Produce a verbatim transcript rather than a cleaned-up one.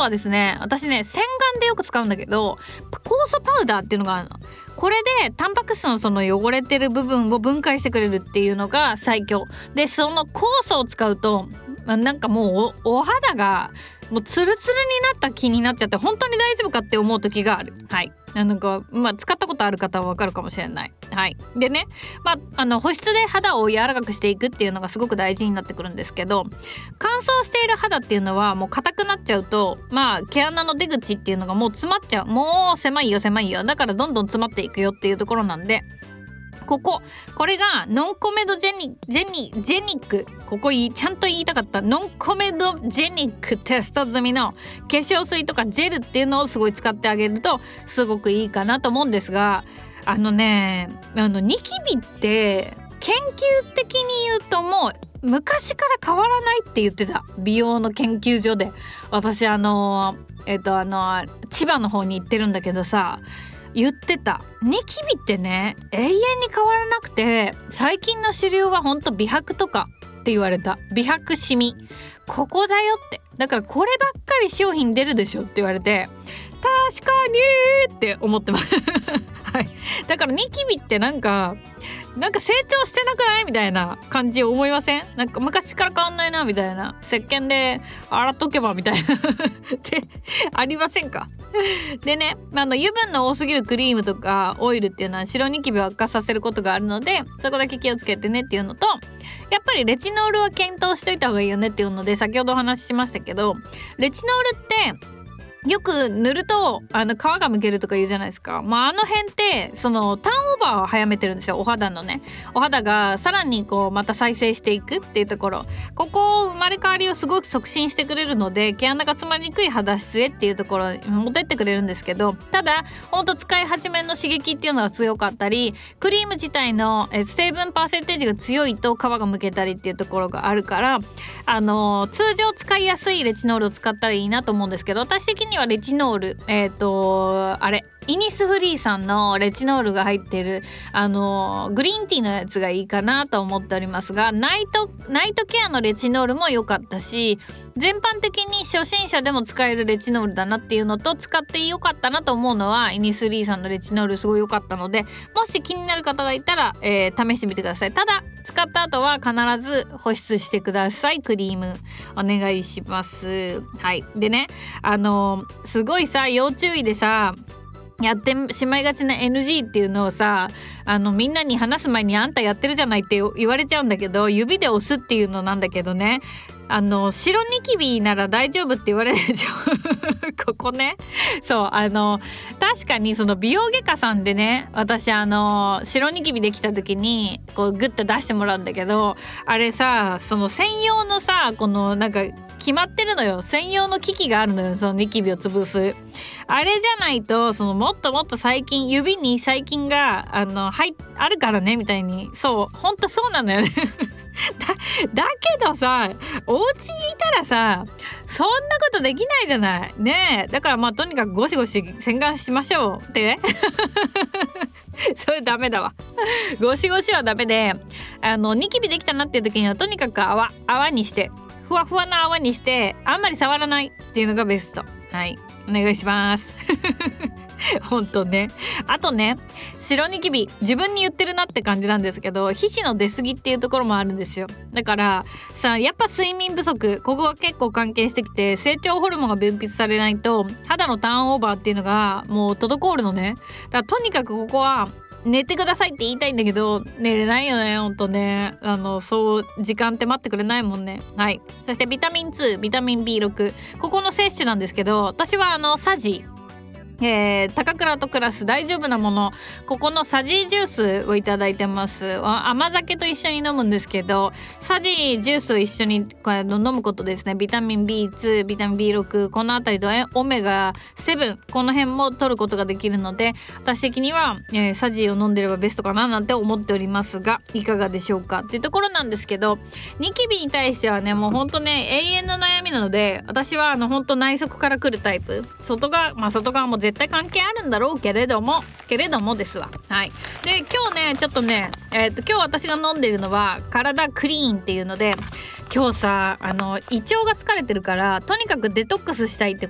素はですね、私ね洗顔でよく使うんだけど、酵素パウダーっていうのがあるの。これでタンパク質のその汚れてる部分を分解してくれるっていうのが最強で、その酵素を使うとなんかもう お, お肌がもうツルツルになった気になっちゃって、本当に大丈夫かって思う時がある。はい、なんか、まあ、使ったことある方はわかるかもしれない。はい、でね、まあ、あの保湿で肌を柔らかくしていくっていうのがすごく大事になってくるんですけど、乾燥している肌っていうのはもう硬くなっちゃうと、まあ毛穴の出口っていうのがもう詰まっちゃう。もう狭いよ狭いよ、だからどんどん詰まっていくよっていうところなんで、こここれがノンコメドジェニジェニジェニック、ここいいちゃんと言いたかった、ノンコメドジェニックテスト済みの化粧水とかジェルっていうのをすごい使ってあげるとすごくいいかなと思うんですが、あのね、あのニキビって研究的に言うともう昔から変わらないって言ってた、美容の研究所で。私あのえっとあの千葉の方に行ってるんだけどさ、言ってた。ニキビってね永遠に変わらなくて、最近の主流はほんと美白とかって言われた。美白シミここだよって、だからこればっかり商品出るでしょって言われて、確かにって思ってますはい、だからニキビってなんかなんか成長してなくないみたいな感じ思いません？なんか昔から変わんないなみたいな、石鹸で洗っとけばみたいなってありませんか？でね、あの油分の多すぎるクリームとかオイルっていうのは白ニキビを悪化させることがあるので、そこだけ気をつけてねっていうのと、やっぱりレチノールは検討しといた方がいいよねっていうので、先ほどお話ししましたけど、レチノールってよく塗るとあの皮がむけるとか言うじゃないですか。まああの辺ってそのターンオーバーを早めてるんですよ、お肌のね。お肌がさらにこうまた再生していくっていうところ、ここ生まれ変わりをすごく促進してくれるので、毛穴が詰まりにくい肌質へっていうところに持ってってくれるんですけど、ただほんと使い始めの刺激っていうのが強かったり、クリーム自体の成分パーセンテージが強いと皮がむけたりっていうところがあるから、あの通常使いやすいレチノールを使ったらいいなと思うんですけど、私的ににはレチノール、えっとあれイニスフリーさんのレチノールが入ってるあのグリーンティーのやつがいいかなと思っておりますが、ナイトナイトケアのレチノールも良かったし、全般的に初心者でも使えるレチノールだなっていうのと、使って良かったなと思うのはイニスフリーさんのレチノールすごい良かったので、もし気になる方がいたら、えー、試してみてください。ただ使った後は必ず保湿してください。クリームお願いします。はい。でね、あのすごいさ要注意でさやってしまいがちな エヌジー っていうのをさ、あのみんなに話す前にあんたやってるじゃないって言われちゃうんだけど、指で押すっていうのなんだけどね、あの白ニキビなら大丈夫って言われるでしょここね、そうあの確かにその美容外科さんでね、私あの白ニキビできた時にこうグッと出してもらうんだけど、あれさその専用のさこのなんか決まってるのよ、専用の機器があるのよ、そのニキビを潰すあれじゃないと、そのもっともっと細菌、指に細菌があの入あるからねみたいに、そうほんとそうなのよねだ, だけどさお家にいたらさそんなことできないじゃないねえ。だからまあとにかくゴシゴシ洗顔しましょうってねそれダメだわゴシゴシはダメで、あのニキビできたなっていう時にはとにかく泡泡にして、ふわふわな泡にして、あんまり触らないっていうのがベスト。はいお願いしますほんとね。あとね、白ニキビ自分に言ってるなって感じなんですけど、皮脂の出過ぎっていうところもあるんですよ。だからさやっぱ睡眠不足、ここが結構関係してきて、成長ホルモンが分泌されないと肌のターンオーバーっていうのがもう滞るのね。だからとにかくここは寝てくださいって言いたいんだけど、寝れないよねほんとね。あのそう時間って待ってくれないもんね。はい。そしてビタミンツー、ビタミン ビーシックス、ここの摂取なんですけど、私はあのサジえー、高倉とクラス大丈夫なもの、ここのサジージュースをいただいてます。甘酒と一緒に飲むんですけど、サジージュースを一緒に飲むことですね、ビタミン ビーツー、ビタミン ビーシックス、このあたりとオメガセブン、この辺も取ることができるので、私的には、えー、サジーを飲んでればベストかななんて思っておりますが、いかがでしょうかっていうところなんですけど、ニキビに対してはねもうほんとね永遠の悩みなので、私はあのほんと内側から来るタイプ、外側まあ外側も絶対関係あるんだろうけれどもけれどもですわ。はい。で今日ねちょっとねえっと今日私が飲んでるのは体クリーンっていうので、今日さあの胃腸が疲れてるからとにかくデトックスしたいって